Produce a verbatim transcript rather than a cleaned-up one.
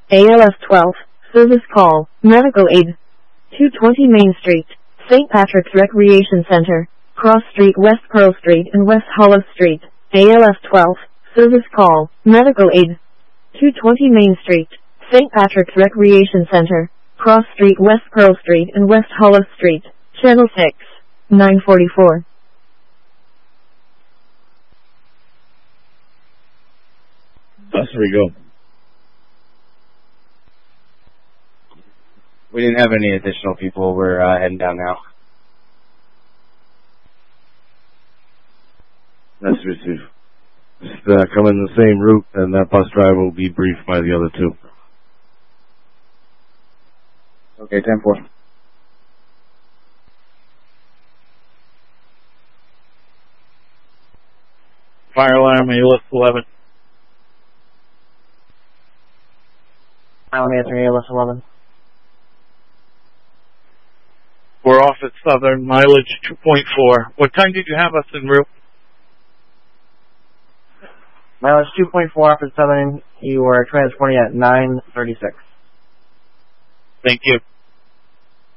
A L S twelve, service call, medical aid. two twenty Main Street, Saint Patrick's Recreation Center, Cross Street, West Pearl Street and West Hollow Street. A L S twelve, service call, medical aid. two twenty Main Street, Saint Patrick's Recreation Center, Cross Street, West Pearl Street and West Hollow Street. Channel six, nine forty-four. That's where we go. We didn't have any additional people. We're uh, heading down now. That's received. Just uh, come in the same route, and that bus driver will be briefed by the other two. Okay, ten four. Fire alarm, A L S eleven. I'm answering A L S eleven. We're off at Southern, mileage two point four. What time did you have us en route? Mileage two point four off at Southern. You were transporting at nine thirty-six. Thank you.